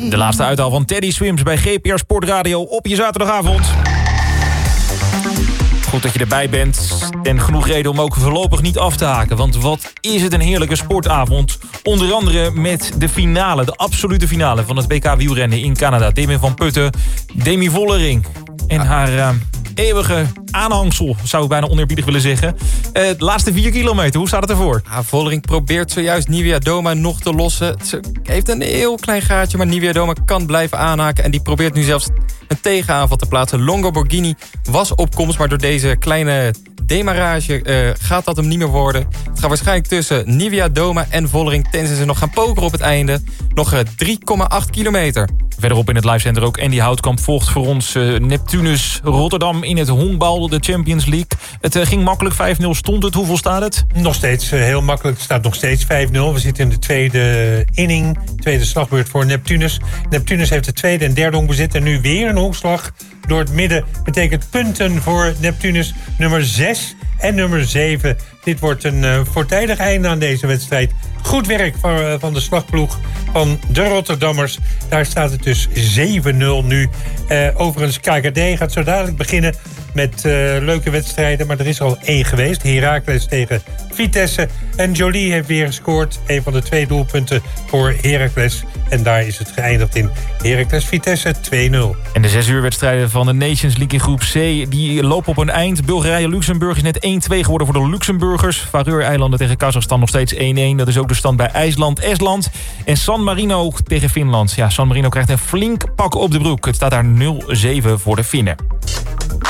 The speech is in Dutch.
De laatste uithaal van Teddy Swims bij GPR Sportradio op je zaterdagavond. Goed dat je erbij bent en genoeg reden om ook voorlopig niet af te haken. Want wat is het een heerlijke sportavond. Onder andere met de finale, de absolute finale van het WK wielrennen in Canada. Demi van Putten, Demi Vollering en haar eeuwige aanhangsel, zou ik bijna oneerbiedig willen zeggen. De laatste 4 kilometer, hoe staat het ervoor? Vollering probeert zojuist Niewiadoma nog te lossen. Ze heeft een heel klein gaatje, maar Niewiadoma kan blijven aanhaken. En die probeert nu zelfs een tegenaanval te plaatsen. Longo Borghini was op komst, maar door deze kleine demarrage gaat dat hem niet meer worden. Het gaat waarschijnlijk tussen Niewiadoma en Vollering, tenzij ze nog gaan pokeren op het einde. Nog 3,8 kilometer. Verderop in het livecenter ook Andy Houtkamp volgt voor ons Neptunus Rotterdam in het honkbal, de Champions League. Het ging makkelijk, 5-0 stond het. Hoeveel staat het? Nog steeds heel makkelijk, het staat nog steeds 5-0. We zitten in de tweede inning, tweede slagbeurt voor Neptunus. Neptunus heeft de tweede en derde honkbezit en nu weer een honkslag door het midden. Betekent punten voor Neptunus nummer 6 en nummer 7. Dit wordt een voortijdig einde aan deze wedstrijd. Goed werk van de slagploeg van de Rotterdammers. Daar staat het dus 7-0 nu. Overigens, KKD gaat zo dadelijk beginnen met leuke wedstrijden. Maar er is al 1 geweest. Heracles tegen Vitesse. En Jolie heeft weer gescoord. Een van de 2 doelpunten voor Heracles. En daar is het geëindigd in Heracles-Vitesse 2-0. En de 6 uur wedstrijden van de Nations League in groep C, die lopen op een eind. Bulgarije-Luxemburg is net 1-2 geworden voor de Luxemburgers. Faroe-eilanden tegen Kazachstan nog steeds 1-1. Dat is ook de stand bij IJsland-Estland. En San Marino tegen Finland. Ja, San Marino krijgt een flink pak op de broek. Het staat daar 0-7 voor de Finnen.